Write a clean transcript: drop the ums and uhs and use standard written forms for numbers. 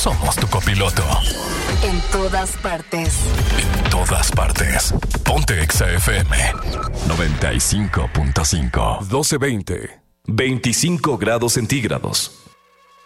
somos tu copiloto. En todas partes. En todas partes. Ponte Exa FM 95.5. 12:20. 25 grados centígrados.